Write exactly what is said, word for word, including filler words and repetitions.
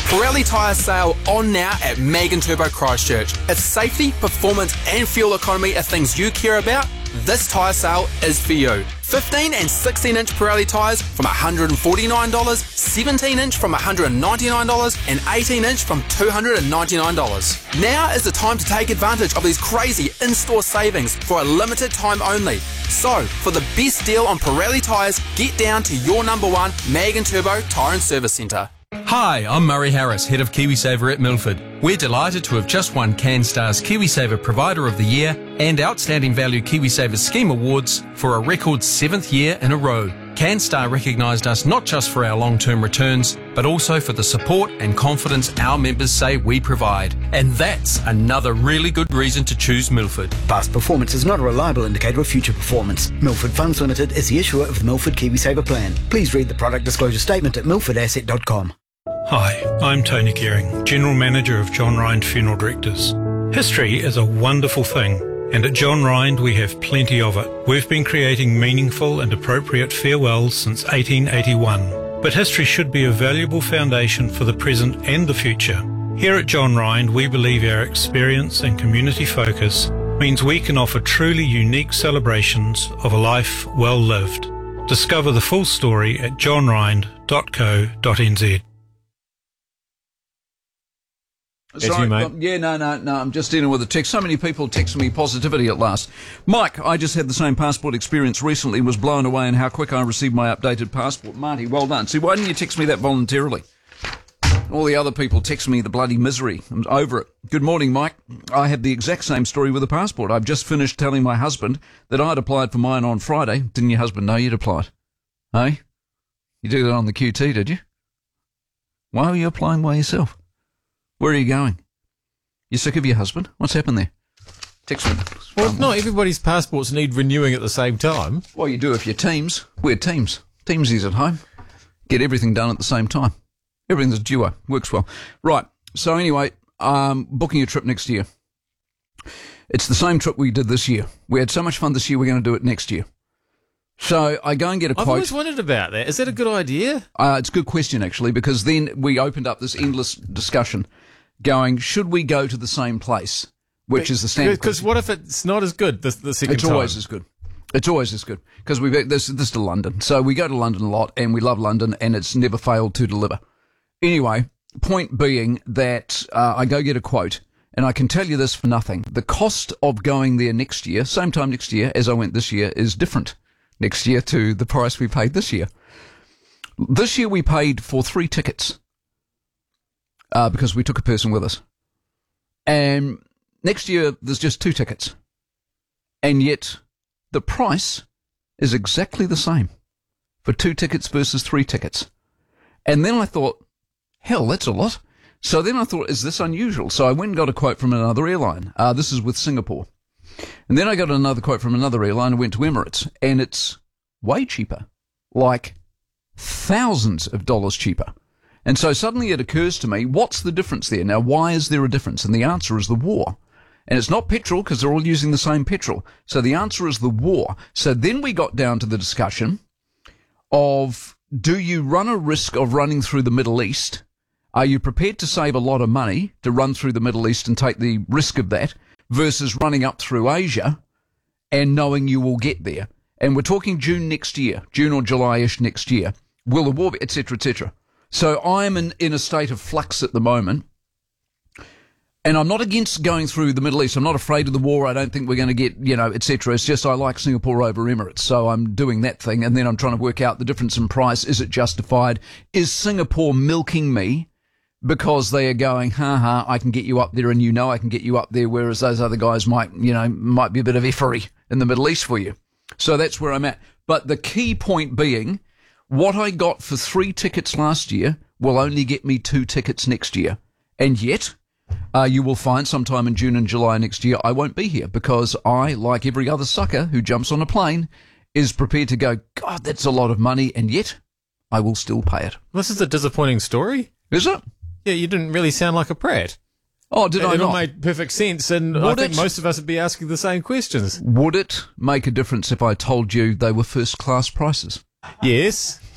Pirelli tyre sale on now at Megan Turbo Christchurch. If safety, performance and fuel economy are things you care about, this tyre sale is for you. fifteen and sixteen inch Pirelli tyres from one hundred forty-nine dollars, seventeen inch from one hundred ninety-nine dollars and eighteen inch from two hundred ninety-nine dollars. Now is the time to take advantage of these crazy in-store savings for a limited time only. So, for the best deal on Pirelli tyres, get down to your number one Megan Turbo Tyre and Service Centre. Hi, I'm Murray Harris, Head of KiwiSaver at Milford. We're delighted to have just won CanStar's KiwiSaver Provider of the Year and Outstanding Value KiwiSaver Scheme Awards for a record seventh year in a row. CanStar recognised us not just for our long-term returns, but also for the support and confidence our members say we provide. And that's another really good reason to choose Milford. Past performance is not a reliable indicator of future performance. Milford Funds Limited is the issuer of the Milford KiwiSaver plan. Please read the product disclosure statement at milford asset dot com. Hi, I'm Tony Gearing, General Manager of John Rind Funeral Directors. History is a wonderful thing, and at John Rind we have plenty of it. We've been creating meaningful and appropriate farewells since eighteen eighty-one, but history should be a valuable foundation for the present and the future. Here at John Rind, we believe our experience and community focus means we can offer truly unique celebrations of a life well lived. Discover the full story at john rind dot co dot n z. Sorry, you, mate. um, yeah, no, no, no, I'm just dealing with a text. So many people texting me positivity at last. Mike, I just had the same passport experience recently, was blown away in how quick I received my updated passport. Marty, well done. See, why didn't you text me that voluntarily? All the other people text me the bloody misery. I'm over it. Good morning, Mike. I have the exact same story with a passport. I've just finished telling my husband that I'd applied for mine on Friday. Didn't your husband know you'd applied? Hey? You did it on the Q T, did you? Why were you applying by yourself? Where are you going? You sick of your husband? What's happened there? Text me. Well, not everybody's passports need renewing at the same time. Well, you do if you're teams. We're teams. Teamsies at home. Get everything done at the same time. Everything's a duo. Works well. Right. So anyway, um, booking a trip next year. It's the same trip we did this year. We had so much fun this year, we're going to do it next year. So I go and get a I've quote. always wondered about that. Is that a good idea? Uh, it's a good question, actually, because then we opened up this endless discussion going, should we go to the same place, which is the standard. Because what if it's not as good the, the second it's time? It's always as good. It's always as good. Because we this, this is to London. So we go to London a lot, and we love London, and it's never failed to deliver. Anyway, point being that uh, I go get a quote, and I can tell you this for nothing. The cost of going there next year, same time next year as I went this year, is different next year to the price we paid this year. This year we paid for three tickets. Uh, because we took a person with us. And next year, there's just two tickets. And yet, the price is exactly the same for two tickets versus three tickets. And then I thought, hell, that's a lot. So then I thought, is this unusual? So I went and got a quote from another airline. Uh, this is with Singapore. And then I got another quote from another airline and went to Emirates. And it's way cheaper. Like thousands of dollars cheaper. And so suddenly it occurs to me, what's the difference there? Now, why is there a difference? And the answer is the war. And it's not petrol because they're all using the same petrol. So the answer is the war. So then we got down to the discussion of, do you run a risk of running through the Middle East? Are you prepared to save a lot of money to run through the Middle East and take the risk of that versus running up through Asia and knowing you will get there? And we're talking June next year, June or July-ish next year. Will the war be, et cetera, et cetera. So I'm in, in a state of flux at the moment, and I'm not against going through the Middle East. I'm not afraid of the war. I don't think we're going to get, you know, et cetera. It's just I like Singapore over Emirates, so I'm doing that thing, and then I'm trying to work out the difference in price. Is it justified? Is Singapore milking me because they are going, ha ha, I can get you up there, and you know I can get you up there, whereas those other guys might, you know, might be a bit of effery in the Middle East for you. So that's where I'm at. But the key point being, what I got for three tickets last year will only get me two tickets next year. And yet, uh, you will find sometime in June and July next year, I won't be here because I, like every other sucker who jumps on a plane, is prepared to go, God, that's a lot of money, and yet I will still pay it. This is a disappointing story. Is it? Yeah, you didn't really sound like a prat. Oh, did it, I it not? It all made perfect sense, and would I think it, most of us would be asking the same questions. Would it make a difference if I told you they were first-class prices? Yes.